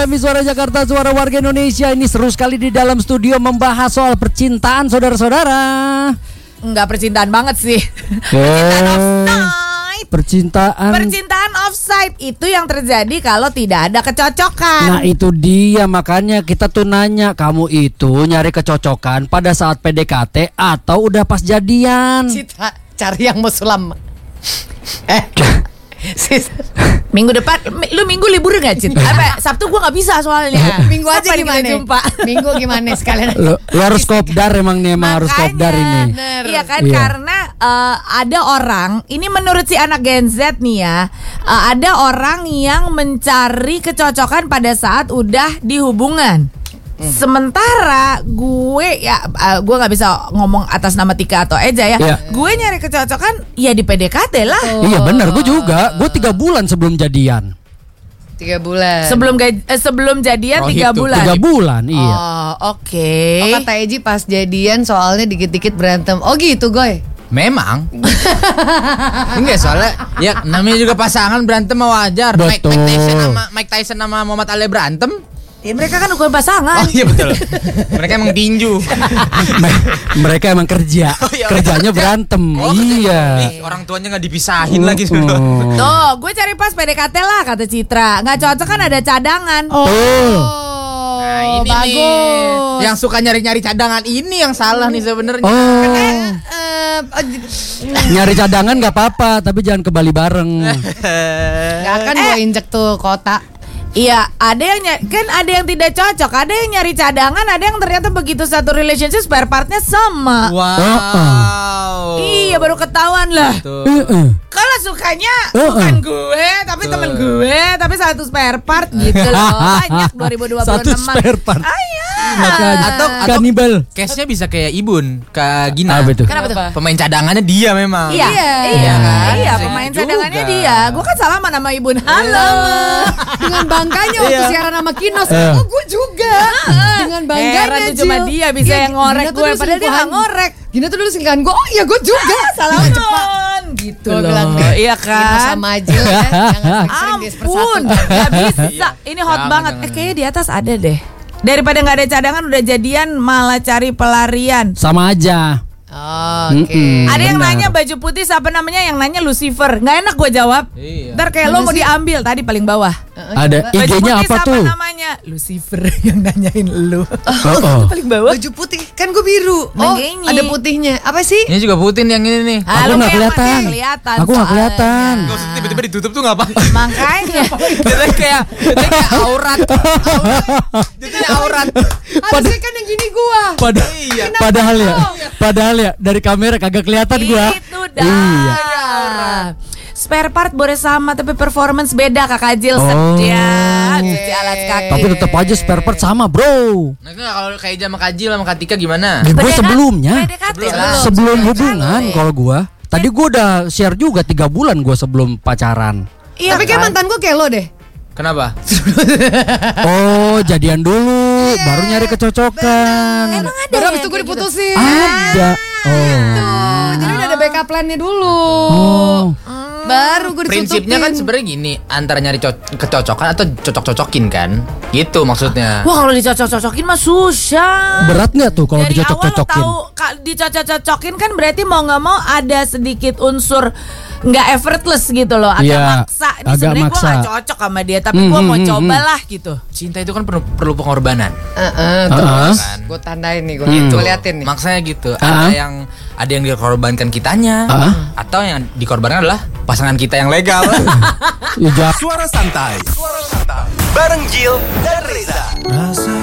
Kami Suara Jakarta, suara warga Indonesia. Ini seru sekali di dalam studio membahas soal percintaan, saudara-saudara. Enggak percintaan banget sih. Percintaan offside itu yang terjadi kalau tidak ada kecocokan. Nah itu dia, makanya kita tuh nanya, kamu itu nyari kecocokan pada saat PDKT atau udah pas jadian? Cita, cari yang musulam. Minggu depan, lu minggu libur gak Cit? Sabtu gue gak bisa soalnya. Minggu aja Kapan gimana? kita jumpa? Minggu gimana sekalian? Lu harus kopdar emang nih, emang harus kopdar ini. Iya kan, Iya. karena ada orang, ini menurut si anak Gen Z nih ya, ada orang yang mencari kecocokan pada saat udah di hubungan. Sementara gue gue nggak bisa ngomong atas nama Tika atau Eja ya. Iya. Gue nyari kecocokan ya di PDKT lah. Iya benar, gue juga. Gue 3 bulan sebelum jadian. 3 bulan. Sebelum jadian 3 Rohit tuh, bulan. 3 bulan, iya. Oh, oke. Oh, kata Eji pas jadian soalnya dikit-dikit berantem. Oh gitu, Goy. Memang. Enggak, soalnya ya namanya juga pasangan berantem mah wajar. Betul. Mike Tyson sama Muhammad Ali berantem. Ya, mereka kan bukan pasangan. Oh iya betul. Mereka emang tinju. Mereka emang kerja. Kerjanya berantem. Iya. Ih, orang tuanya nggak dipisahin lagi dulu. Tuh, gue cari pas PDKT lah kata Citra. Nggak cocok kan ada cadangan. Tuh. Nah, ini bagus. nih yang suka nyari-nyari cadangan ini yang salah nih sebenarnya. Nyari cadangan nggak apa-apa, tapi jangan ke Bali bareng. Gak akan gue injek tuh kota. Iya, ada yang ada yang tidak cocok, ada yang nyari cadangan, ada yang ternyata begitu satu relationship spare partnya sama. Wow. Iya, baru ketahuan lah. Kalau sukanya bukan gue, tapi temen gue, tapi satu spare part gitu loh. Banyak 2026. Satu spare part. Atau kanibal. Case-nya bisa kayak Ibun, Kak Gina. Apa itu? Kenapa tuh? Pemain cadangannya dia memang. Iya, kan? iya, Bisa pemain juga. cadangannya dia. Gue kan salaman sama Ibun. Halo. Dengan bangganya waktu siaran sama Kinos. Oh, gue juga. Dengan bangganya Heran tuh cuma dia bisa yang ngorek gue, padahal dia nggak ngorek. Gina tuh dulu selingkuhan gue. Oh iya, gue juga. Salaman gitu Gue loh. bilang deh, Iya Kinos kan? sama Ajil ya. Jangan sering-sering di persatu. Ampun, gak bisa. Ini hot Jangan, banget. jangan. Kayaknya di atas ada deh. Daripada nggak ada cadangan udah jadian malah cari pelarian. Sama aja. Oh, oke. Ada yang benar. nanya baju putih siapa namanya, yang nanya Lucifer. Nggak enak gue jawab. Iya. Ntar kayak lo mau diambil tadi paling bawah. Ada Baju IG-nya putih apa siapa tuh? namanya? Lucifer yang nanyain lu. Oh. Paling bawah. Baju putih kan gue biru. Oh, Makanya. ada putihnya. Apa sih? Ini juga Putin yang ini nih. Ah, Aku lu nggak kayak kelihatan. masih kelihatan. Aku nggak kelihatan. Gak usah tiba-tiba ditutup tuh ngapa? Makanya. Dia kayak aurat. Jadi aurat. Harusnya kan yang gini gua. Padahal ya dari kamera kagak kelihatan gua. Itu dah. Iya. Spare part boleh sama tapi performance beda Kakak Jil. Oh. Sedia cuci alat kaki. Tapi tetap aja spare part sama, bro. Nah, kalau kayak sama Kajil sama Katika gimana? Gue sebelumnya PDKT sebelum hubungan kalau gua. Tadi gua udah share juga 3 bulan gua sebelum pacaran. Iya, Tapi kayak mantan gue kayak lo deh. Kenapa? Oh, jadian dulu, baru nyari kecocokan. Emang ada Baru ya abis itu gue kayak gitu? diputusin. Ada. Tuh, jadi udah ada backup plan-nya dulu. Oh. Baru gue ditutupin. Prinsipnya kan sebenarnya gini, antara nyari kecocokan atau cocok-cocokin kan? Gitu maksudnya. Wah, kalau dicocok-cocokin mah susah. Berat nggak tuh kalau Dari awal lo dicocok-cocokin? tahu dicocok-cocokin kan berarti mau nggak mau ada sedikit unsur nggak effortless gitu loh, agak Iya, maksa. Ini agak sebenarnya gue maksa. nggak cocok sama dia, tapi gue mau cobalah gitu. Cinta itu kan perlu pengorbanan. Terus gue tandain nih, gue liatin nih. Maksanya gitu. Ada yang dikorbankan kitanya, atau yang dikorbankan adalah pasangan kita yang legal. Ya, Suara santai. Bareng Jill dan Reza.